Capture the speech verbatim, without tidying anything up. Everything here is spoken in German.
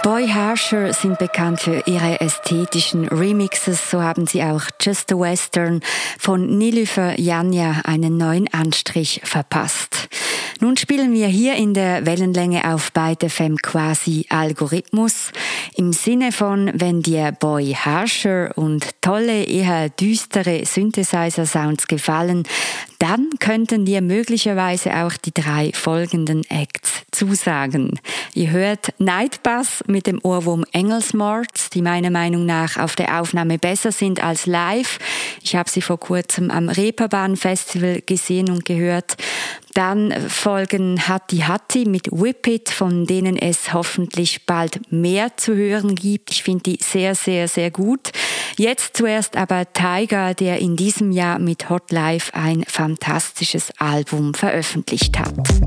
Boy Harsher sind bekannt für ihre ästhetischen Remixes. So haben sie auch Just a Western von Nilüfer Janja einen neuen Anstrich verpasst. Nun spielen wir hier in der Wellenlänge auf Byte F M quasi Algorithmus. Im Sinne von, wenn dir Boy Harsher und tolle, eher düstere Synthesizer-Sounds gefallen, dann könnten dir möglicherweise auch die drei folgenden Acts zusagen. Ihr hört Nightbass mit dem Ohrwurm Engelsmords, die meiner Meinung nach auf der Aufnahme besser sind als live. Ich habe sie vor kurzem am Reeperbahn Festival gesehen und gehört. Dann folgen Hatti Hatti mit Whip It, von denen es hoffentlich bald mehr zu hören gibt. Ich finde die sehr, sehr, sehr gut. Jetzt zuerst aber Tyga, der in diesem Jahr mit Hot Life ein fantastisches Album veröffentlicht hat.